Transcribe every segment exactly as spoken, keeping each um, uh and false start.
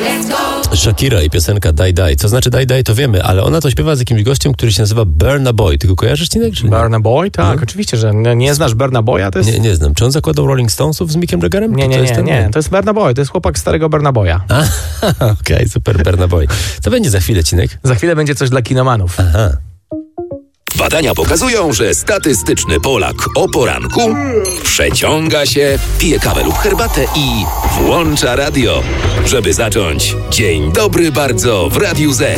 Shakira i piosenka Die Die. Co znaczy Die Die, to wiemy, ale ona to śpiewa z jakimś gościem, który się nazywa Burna Boy. Ty go kojarzysz, Cinek? Burna Boy? Tak, no. Oczywiście, że nie, nie znasz Burna Boya? To jest... Nie, nie znam. Czy on zakładał Rolling Stonesów z Mickiem Jaggerem? Nie, nie, to nie, jest nie. To jest Burna Boy, to jest chłopak starego Burna Boya. Okej, okay, super, Burna Boy. Co będzie za chwilę, Cinek? Za chwilę będzie coś dla kinomanów. Aha. Badania pokazują, że statystyczny Polak o poranku przeciąga się, pije kawę lub herbatę i włącza radio, żeby zacząć dzień dobry bardzo w Radiu Z.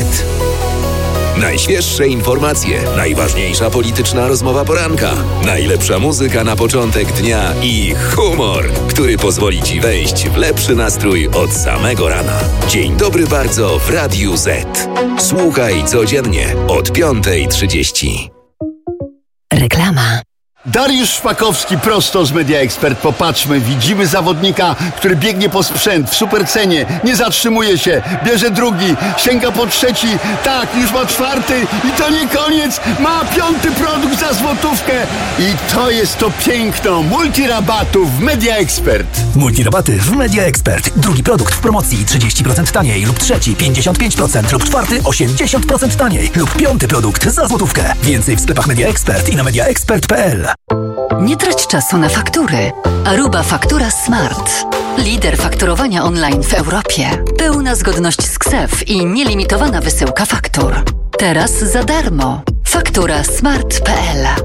Najświeższe informacje, najważniejsza polityczna rozmowa poranka, najlepsza muzyka na początek dnia i humor, który pozwoli Ci wejść w lepszy nastrój od samego rana. Dzień dobry bardzo w Radiu Z. Słuchaj codziennie od piątej trzydzieści. Reklama. Dariusz Szpakowski prosto z Media Expert. Popatrzmy, widzimy zawodnika, który biegnie po sprzęt w supercenie, nie zatrzymuje się, bierze drugi, sięga po trzeci, tak, już ma czwarty i to nie koniec, ma piąty produkt za złotówkę i to jest to piękno multirabatów w Media Expert. Multirabaty w Media Expert. Drugi produkt w promocji trzydzieści procent taniej lub trzeci pięćdziesiąt pięć procent lub czwarty osiemdziesiąt procent taniej lub piąty produkt za złotówkę. Więcej w sklepach Media Expert i na mediaexpert kropka p l. Nie trać czasu na faktury. Aruba Faktura Smart. Lider fakturowania online w Europie. Pełna zgodność z K S E F i nielimitowana wysyłka faktur. Teraz za darmo. faktura smart kropka p l.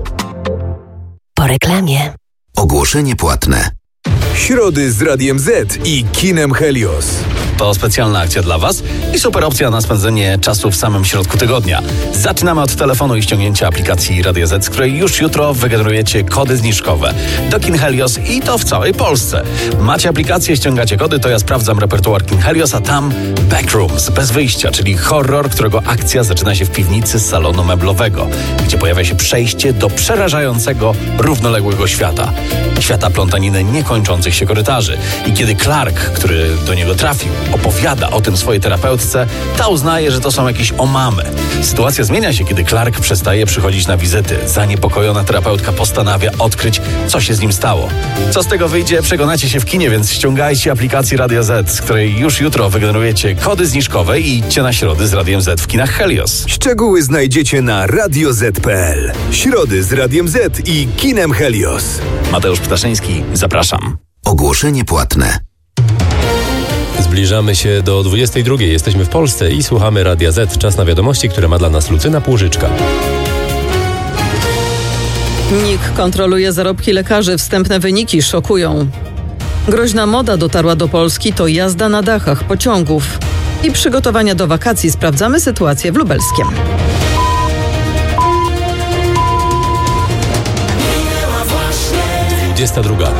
Po reklamie. Ogłoszenie płatne. Środy z Radiem Z i kinem Helios. To specjalna akcja dla Was i super opcja na spędzenie czasu w samym środku tygodnia. Zaczynamy od telefonu i ściągnięcia aplikacji Radio Z, z której już jutro wygenerujecie kody zniżkowe do kin Helios i to w całej Polsce. Macie aplikację, ściągacie kody, to ja sprawdzam repertuar kin Helios, a tam Backrooms, bez wyjścia, czyli horror, którego akcja zaczyna się w piwnicy salonu meblowego, gdzie pojawia się przejście do przerażającego, równoległego świata. Świata plątaniny niekończących się korytarzy. I kiedy Clark, który do niego trafił, opowiada o tym swojej terapeutce, ta uznaje, że to są jakieś omamy. Sytuacja zmienia się, kiedy Clark przestaje przychodzić na wizyty. Zaniepokojona terapeutka postanawia odkryć, co się z nim stało. Co z tego wyjdzie, przekonacie się w kinie, więc ściągajcie aplikację Radio Z, z której już jutro wygenerujecie kody zniżkowe i idźcie na środy z Radiem Z w kinach Helios. Szczegóły znajdziecie na radio zet kropka p l. Środy z Radiem Z i kinem Helios. Mateusz Ptaszyński, zapraszam. Ogłoszenie płatne. Zbliżamy się do dwudziestej drugiej. Jesteśmy w Polsce i słuchamy Radia Z. Czas na wiadomości, które ma dla nas Lucyna Płużyczka. N I K kontroluje zarobki lekarzy. Wstępne wyniki szokują. Groźna moda dotarła do Polski, to jazda na dachach pociągów. I przygotowania do wakacji. Sprawdzamy sytuację w Lubelskiem. dwudziesta druga.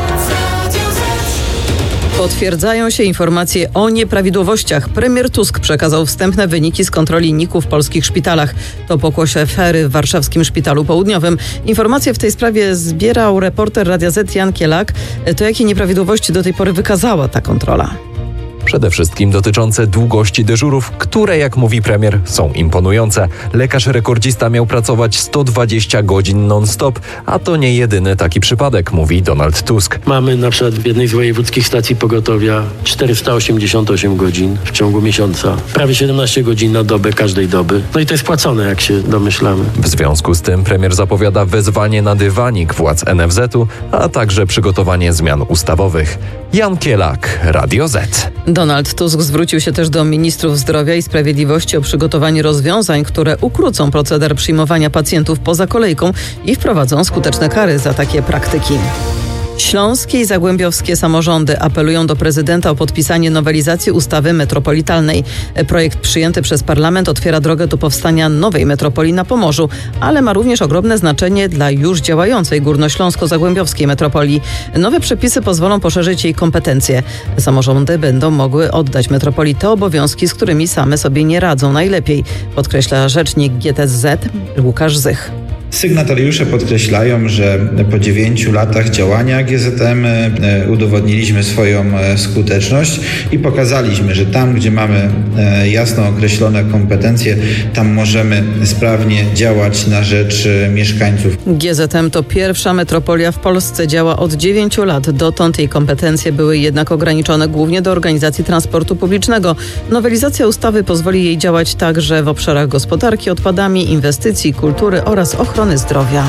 Potwierdzają się informacje o nieprawidłowościach. Premier Tusk przekazał wstępne wyniki z kontroli N I K-u w polskich szpitalach. To pokłosie afery w warszawskim Szpitalu Południowym. Informacje w tej sprawie zbierał reporter Radia Z Jan Kielak. To jakie nieprawidłowości do tej pory wykazała ta kontrola? Przede wszystkim dotyczące długości dyżurów, które, jak mówi premier, są imponujące. Lekarz rekordzista miał pracować sto dwadzieścia godzin non-stop, a to nie jedyny taki przypadek, mówi Donald Tusk. Mamy na przykład w jednej z wojewódzkich stacji pogotowia czterysta osiemdziesiąt osiem godzin w ciągu miesiąca. Prawie siedemnaście godzin na dobę każdej doby. No i to jest płacone, jak się domyślamy. W związku z tym premier zapowiada wezwanie na dywanik władz N F Z-u, a także przygotowanie zmian ustawowych. Jan Kielak, Radio Z. Donald Tusk zwrócił się też do ministrów zdrowia i sprawiedliwości o przygotowanie rozwiązań, które ukrócą proceder przyjmowania pacjentów poza kolejką i wprowadzą skuteczne kary za takie praktyki. Śląskie i zagłębiowskie samorządy apelują do prezydenta o podpisanie nowelizacji ustawy metropolitalnej. Projekt przyjęty przez parlament otwiera drogę do powstania nowej metropolii na Pomorzu, ale ma również ogromne znaczenie dla już działającej górnośląsko-zagłębiowskiej metropolii. Nowe przepisy pozwolą poszerzyć jej kompetencje. Samorządy będą mogły oddać metropolii te obowiązki, z którymi same sobie nie radzą najlepiej, podkreśla rzecznik G T S Z Łukasz Zych. Sygnatariusze podkreślają, że po dziewięciu latach działania G Z M udowodniliśmy swoją skuteczność i pokazaliśmy, że tam, gdzie mamy jasno określone kompetencje, tam możemy sprawnie działać na rzecz mieszkańców. G Z M to pierwsza metropolia w Polsce, działa od dziewięciu lat. Dotąd jej kompetencje były jednak ograniczone głównie do organizacji transportu publicznego. Nowelizacja ustawy pozwoli jej działać także w obszarach gospodarki odpadami, inwestycji, kultury oraz ochrony zdrowia.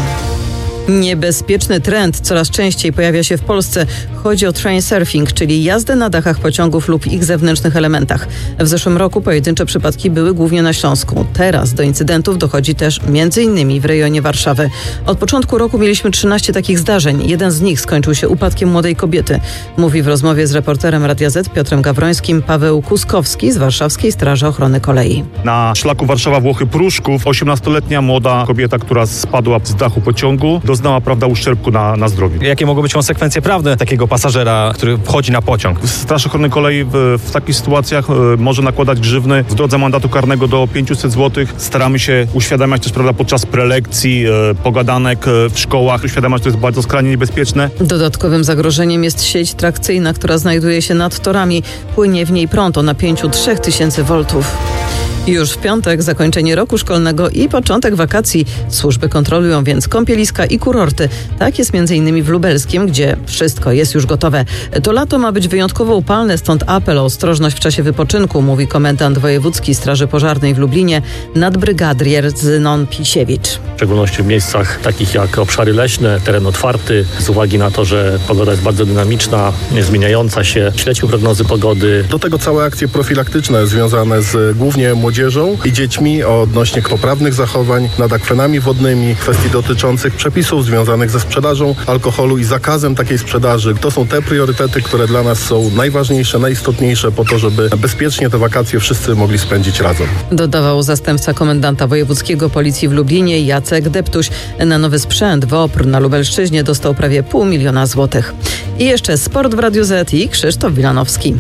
Niebezpieczny trend coraz częściej pojawia się w Polsce. Chodzi o train surfing, czyli jazdę na dachach pociągów lub ich zewnętrznych elementach. W zeszłym roku pojedyncze przypadki były głównie na Śląsku. Teraz do incydentów dochodzi też między innymi w rejonie Warszawy. Od początku roku mieliśmy trzynaście takich zdarzeń. Jeden z nich skończył się upadkiem młodej kobiety. Mówi w rozmowie z reporterem Radia Z Piotrem Gawrońskim Paweł Kuskowski z Warszawskiej Straży Ochrony Kolei. Na szlaku Warszawa-Włochy-Pruszków osiemnastoletnia młoda kobieta, która spadła z dachu pociągu, doznała, prawda, uszczerbku na, na zdrowiu. Jakie mogą być konsekwencje prawne takiego pasażera, który wchodzi na pociąg? Straż Ochrony Kolei w, w takich sytuacjach y, może nakładać grzywny w drodze mandatu karnego do pięćset złotych. Staramy się uświadamiać też, prawda, podczas prelekcji, y, pogadanek y, w szkołach, uświadamiać, że to jest bardzo skrajnie niebezpieczne. Dodatkowym zagrożeniem jest sieć trakcyjna, która znajduje się nad torami. Płynie w niej prąd o napięciu trzy tysiące woltów. Już w piątek zakończenie roku szkolnego i początek wakacji. Służby kontrolują więc kąpieliska i kurorty. Tak jest między innymi w Lubelskiem, gdzie wszystko jest już gotowe. To lato ma być wyjątkowo upalne, stąd apel o ostrożność w czasie wypoczynku, mówi komendant wojewódzki Straży Pożarnej w Lublinie, nadbrygadier Zynon Pisiewicz. W szczególności w miejscach takich jak obszary leśne, teren otwarty, z uwagi na to, że pogoda jest bardzo dynamiczna, zmieniająca się. Śledźmy prognozy pogody. Do tego całe akcje profilaktyczne związane z głównie młodzieżą i dziećmi odnośnie poprawnych zachowań nad akwenami wodnymi, kwestii dotyczących przepisów związanych ze sprzedażą alkoholu i zakazem takiej sprzedaży. To są te priorytety, które dla nas są najważniejsze, najistotniejsze po to, żeby bezpiecznie te wakacje wszyscy mogli spędzić razem. Dodawał zastępca komendanta wojewódzkiego policji w Lublinie Jacek Deptuś. Na nowy sprzęt W O P R na Lubelszczyźnie dostał prawie pół miliona złotych. I jeszcze sport w Radiu Z i Krzysztof Wilanowski.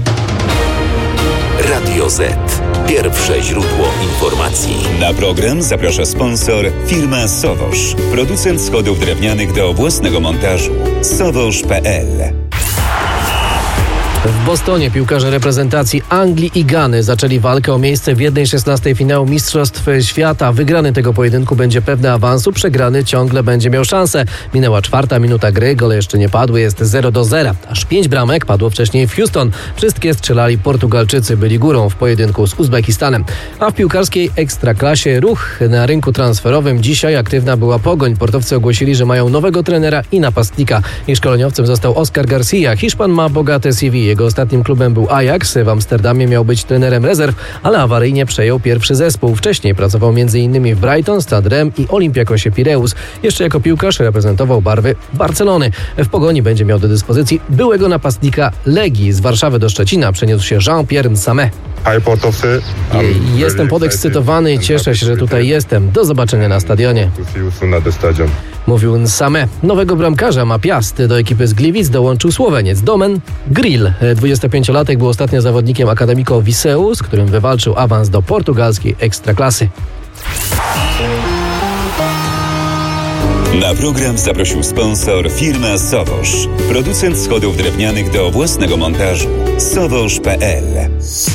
Radio Z. Pierwsze źródło informacji. Na program zaprasza sponsor firma Sowosz. Producent schodów drewnianych do własnego montażu. sowosz kropka p l. W Bostonie piłkarze reprezentacji Anglii i Gany zaczęli walkę o miejsce w jednej szesnastej finału Mistrzostw Świata. Wygrany tego pojedynku będzie pewny awansu, przegrany ciągle będzie miał szansę. Minęła czwarta minuta gry, gole jeszcze nie padły, jest zero do zera. Aż pięć bramek padło wcześniej w Houston. Wszystkie strzelali Portugalczycy, byli górą w pojedynku z Uzbekistanem. A w piłkarskiej ekstraklasie ruch na rynku transferowym dzisiaj aktywna była Pogoń. Portowcy ogłosili, że mają nowego trenera i napastnika. Ich szkoleniowcem został Oscar Garcia. Hiszpan ma bogate C V. Jego ostatnim klubem był Ajax. W Amsterdamie miał być trenerem rezerw, ale awaryjnie przejął pierwszy zespół. Wcześniej pracował między innymi w Brighton, Stade Reims i Olympiakosie Pireus. Jeszcze jako piłkarz reprezentował barwy Barcelony. W Pogoni będzie miał do dyspozycji byłego napastnika Legii. Z Warszawy do Szczecina przeniósł się Jean-Pierre Nsame. Hej portowcy. Jestem podekscytowany i cieszę się, że tutaj jestem. Do zobaczenia na stadionie. Mówił Nsame. Nowego bramkarza ma Piast. Do ekipy z Gliwic dołączył Słoweniec Domen Grill. dwudziestopięciolatek był ostatnio zawodnikiem Akademiko Viseu, z którym wywalczył awans do portugalskiej ekstraklasy. Na program zaprosił sponsor firma Sowosz. Producent schodów drewnianych do własnego montażu. sowosz kropka p l.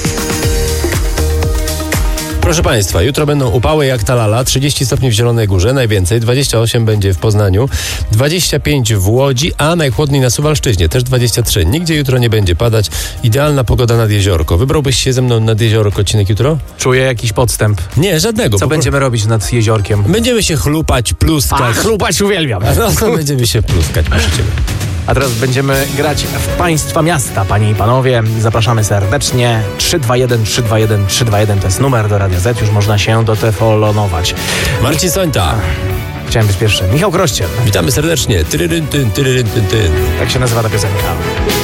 Proszę Państwa, jutro będą upały jak ta lala, trzydzieści stopni w Zielonej Górze, najwięcej, dwadzieścia osiem będzie w Poznaniu, dwadzieścia pięć w Łodzi, a najchłodniej na Suwalszczyźnie, też dwadzieścia trzy. Nigdzie jutro nie będzie padać, idealna pogoda nad jeziorko. Wybrałbyś się ze mną nad jeziorko, Cinek, jutro? Czuję jakiś podstęp. Nie, żadnego. Co będziemy robić nad jeziorkiem? Będziemy się chlupać, pluskać. A, chlupać uwielbiam. No to będziemy się pluskać, prosimy. A teraz będziemy grać w Państwa miasta, panie i panowie. Zapraszamy serdecznie. trzy dwa jeden trzy dwa jeden trzy dwa jeden to jest numer do Radia Z. Już można się dotelefonować. Marcin Sońta. Chciałem być pierwszy. Michał Krościel. Witamy serdecznie. Tyryryn, tyn, tyryryn, tyn, tyn. Tak się nazywa ta piosenka.